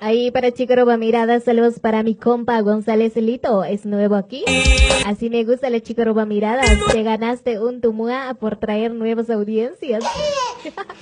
Ahí para Chico Roba Mirada, saludos para mi compa González Lito, es nuevo aquí. Así me gusta la Chico Roba Miradas, te ganaste un Tumua por traer nuevas audiencias.